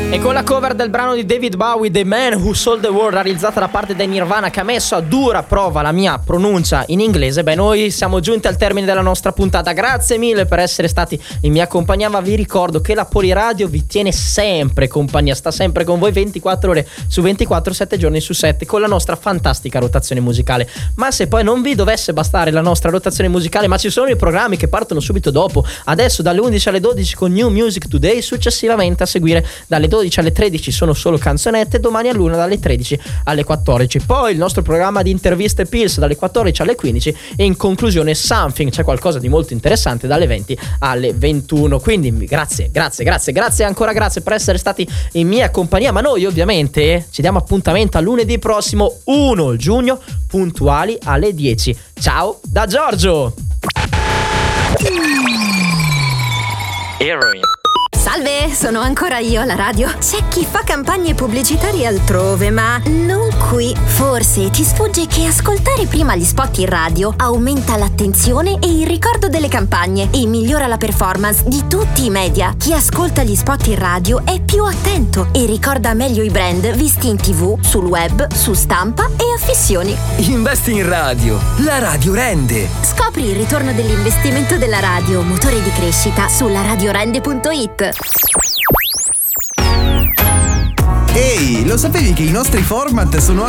E con la cover del brano di David Bowie, The Man Who Sold the World, realizzata da parte dei Nirvana, che ha messo a dura prova la mia pronuncia in inglese, noi siamo giunti al termine della nostra puntata. Grazie mille per essere stati in mia compagnia, ma vi ricordo che la Poliradio vi tiene sempre compagnia, sta sempre con voi 24 ore su 24, 7 giorni su 7, con la nostra fantastica rotazione musicale. Ma se poi non vi dovesse bastare la nostra rotazione musicale, ma ci sono i programmi che partono subito dopo, adesso dalle 11 alle 12 con New Music Today, successivamente a seguire dalle 12 alle 13 sono solo canzonette, domani a luna dalle 13 alle 14, poi il nostro programma di interviste Pills dalle 14 alle 15 e in conclusione Something, c'è qualcosa di molto interessante dalle 20 alle 21. Quindi grazie ancora, grazie per essere stati in mia compagnia, ma noi ovviamente ci diamo appuntamento a lunedì prossimo 1 giugno puntuali alle 10. Ciao da Giorgio. Eroin. Salve, sono ancora io alla radio. C'è chi fa campagne pubblicitarie altrove, ma non qui. Forse ti sfugge che ascoltare prima gli spot in radio aumenta l'attenzione e il ricordo delle campagne e migliora la performance di tutti i media. Chi ascolta gli spot in radio è più attento e ricorda meglio i brand visti in TV, sul web, su stampa e affissioni. Investi in radio. La radio rende. Scopri il ritorno dell'investimento della radio, motore di crescita, sulla radiorende.it. Ehi, lo sapevi che i nostri format sono